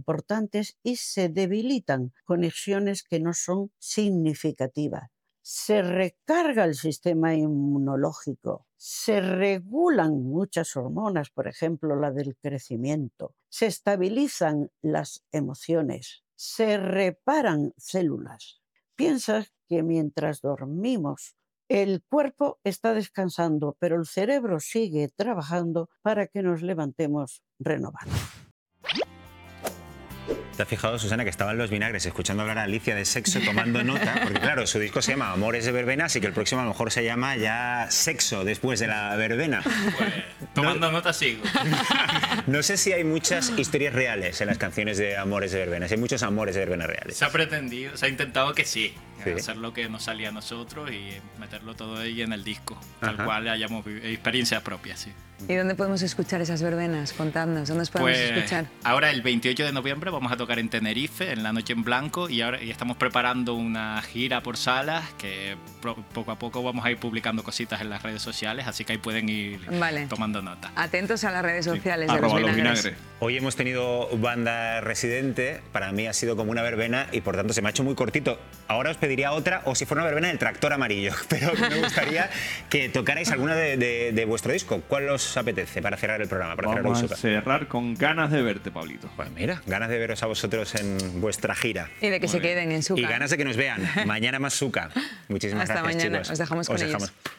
importantes y se debilitan conexiones que no son significativas. Se recarga el sistema inmunológico, se regulan muchas hormonas, por ejemplo, la del crecimiento, se estabilizan las emociones, se reparan células. Piensas que mientras dormimos, el cuerpo está descansando, pero el cerebro sigue trabajando para que nos levantemos renovados. ¿Te has fijado, Susana, que estaban los vinagres escuchando hablar a Alicia de sexo, tomando nota? Porque claro, su disco se llama Amores de Verbena, así que el próximo a lo mejor se llama ya Sexo después de la verbena. Pues, tomando nota sigo. No sé si hay muchas historias reales en las canciones de Amores de Verbena, si hay muchos amores de verbena reales. Se ha pretendido, se ha intentado que sí. Sí. Hacer lo que nos salía a nosotros y meterlo todo ahí en el disco, tal Ajá. cual hayamos experiencias propias, sí. ¿Y dónde podemos escuchar esas verbenas? Contadnos, ¿dónde nos podemos escuchar? Ahora el 28 de noviembre vamos a tocar en Tenerife, en la Noche en Blanco, y ahora estamos preparando una gira por salas que poco a poco vamos a ir publicando cositas en las redes sociales, así que ahí pueden ir tomando nota. Atentos a las redes sociales de @ los vinagres. Hoy hemos tenido banda residente, para mí ha sido como una verbena y por tanto se me ha hecho muy cortito. Ahora os pediría otra, o si fuera una verbena del Tractor Amarillo, pero me gustaría que tocarais alguna de vuestro disco. ¿Cuál os apetece para cerrar el programa? Para Vamos a cerrar con Ganas de verte, Pablito. Pues mira, ganas de veros a vosotros en vuestra gira. Y de que se queden en su Y ganas de que nos vean. Mañana más Suca. Muchísimas Hasta gracias, mañana. chicos. Os dejamos con ellos. dejamos.